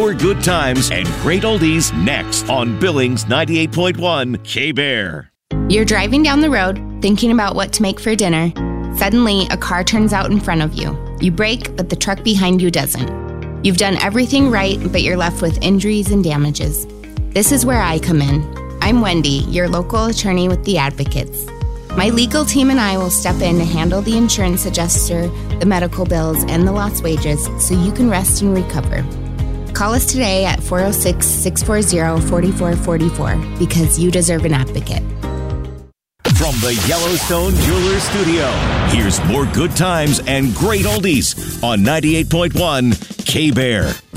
more good times and great oldies next on Billings 98.1 K-Bear. You're driving down the road, thinking about what to make for dinner. Suddenly, a car turns out in front of you. You brake, but the truck behind you doesn't. You've done everything right, but you're left with injuries and damages. This is where I come in. I'm Wendy, your local attorney with the Advocates. My legal team and I will step in to handle the insurance adjuster, the medical bills, and the lost wages so you can rest and recover. Call us today at 406-640-4444 because you deserve an advocate. From the Yellowstone Jewelers Studio, here's more good times and great oldies on 98.1 K-Bear.